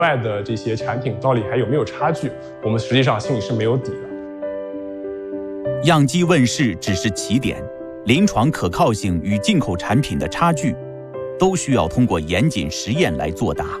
外的这些产品到底还有没有差距，我们实际上心里是没有底的。 样机问世只是起点，临床可靠性与进口产品的差距，都需要通过严谨实验来作答。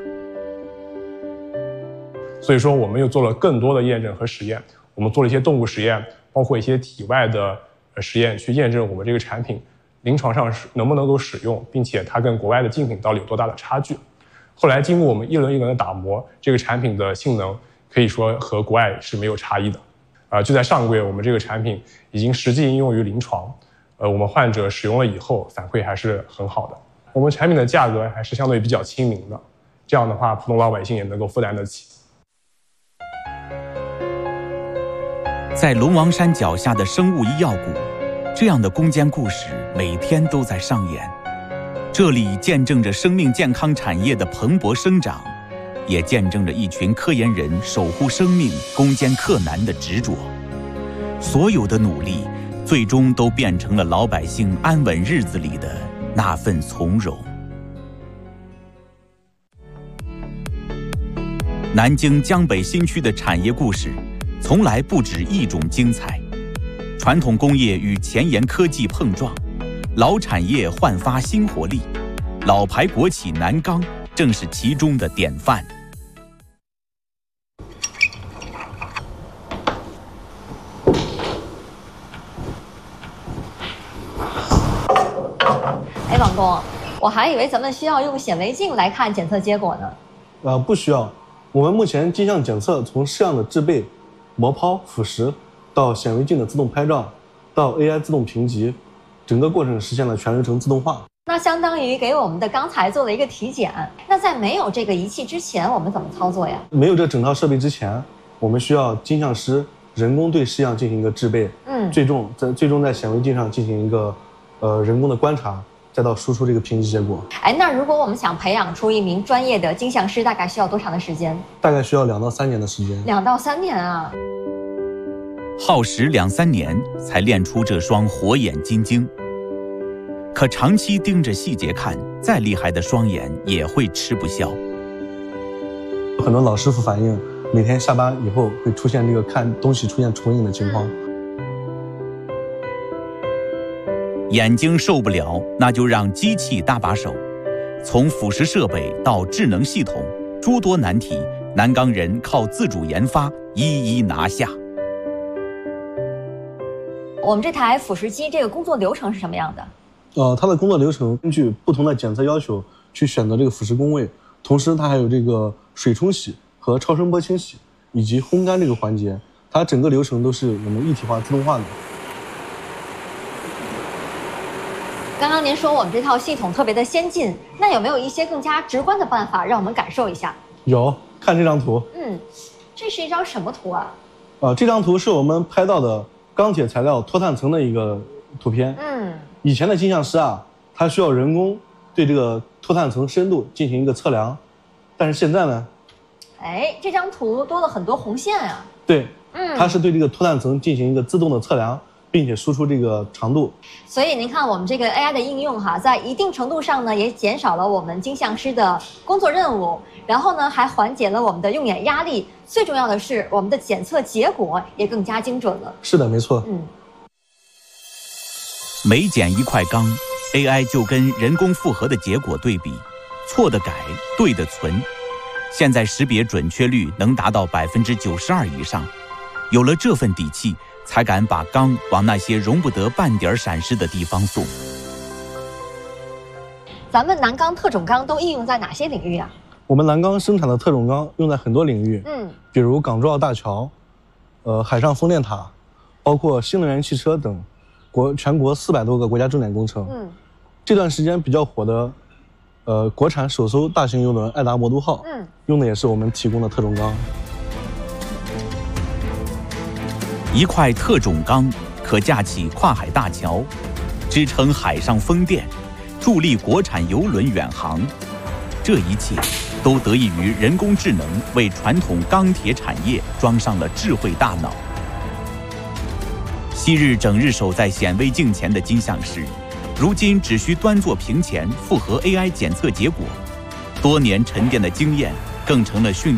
所以说，我们又做了更多的验证和实验，我们做了一些动物实验，包括一些体外的实验，去验证我们这个产品临床上能不能够使用，并且它跟国外的竞品到底有多大的差距。后来经过我们一轮一轮的打磨，这个产品的性能可以说和国外是没有差异的。就在上个月，我们这个产品已经实际应用于临床，我们患者使用了以后反馈还是很好的。我们产品的价格还是相对比较亲民的，这样的话普通老百姓也能够负担得起。 在龙王山脚下的生物医药谷，这样的攻坚故事每天都在上演。这里见证着生命健康产业的蓬勃生长，也见证着一群科研人守护生命、攻坚克难的执着。所有的努力，最终都变成了老百姓安稳日子里的那份从容。南京江北新区的产业故事，从来不止一种精彩。传统工业与前沿科技碰撞，老产业焕发新活力，老牌国企南钢正是其中的典范。 哎，王工，我还以为咱们需要用显微镜来看检测结果呢。 不需要。我们目前金像检测从试样的制备、磨抛、腐蚀，到显微镜的自动拍照，到 AI 自动评级，整个过程实现了全流程自动化。 那相当于给我们的钢材做了一个体检。那在没有这个仪器之前，我们怎么操作呀？ 没有这整套设备之前，我们需要金像师人工对试样进行一个制备，最终在显微镜上进行一个人工的观察，再到输出这个评级结果。 哎，那如果我们想培养出一名专业的金像师，大概需要多长的时间？ 大概需要2到3年的时间。 2到3年啊！ 耗时2、3年才练出这双火眼金睛。可长期盯着细节看，再厉害的双眼也会吃不消。 很多老师傅反映，每天下班以后会出现这个看东西出现重影的情况。 眼睛受不了，那就让机器搭把手。从腐蚀设备到智能系统，诸多难题，南钢人靠自主研发一一拿下。 我们这台腐蚀机这个工作流程是什么样的？ 它的工作流程根据不同的检测要求去选择这个腐蚀工位，同时它还有这个水冲洗和超声波清洗以及烘干这个环节，它整个流程都是我们一体化、自动化的。 刚刚您说我们这套系统特别的先进，那有没有一些更加直观的办法让我们感受一下？ 有，看这张图。 这是一张什么图啊？ 这张图是我们拍到的钢铁材料脱碳层的一个图片。以前的金像师啊，它需要人工对这个脱碳层深度进行一个测量，但是现在呢， 这张图多了很多红线啊。 对，它是对这个脱碳层进行一个自动的测量，并且输出这个长度。 所以您看，我们这个 AI 的应用在一定程度上呢，也减少了我们金像师的工作任务，然后呢，还缓解了我们的用眼压力。最重要的是，我们的检测结果也更加精准了。 是的，没错。 每减一块钢 ，AI 就跟人工复核的结果对比，错的改，对的存。现在识别准确率能达到92%以上。有了这份底气，才敢把钢往那些容不得半点闪失的地方送。 咱们南钢特种钢都应用在哪些领域啊？ 我们南钢生产的特种钢用在很多领域，比如港珠澳大桥、海上风电塔，包括新能源汽车等全国400多个国家重点工程。这段时间比较火的国产首艘大型邮轮爱达魔都号，用的也是我们提供的特种钢。 一块特种钢可架起跨海大桥，支撑海上风电，助力国产邮轮远航。这一切都得益于人工智能为传统钢铁产业装上了智慧大脑。昔日整日守在显微镜前的金像师，如今只需端坐屏前复核 AI 检测结果。多年沉淀的经验更成了训练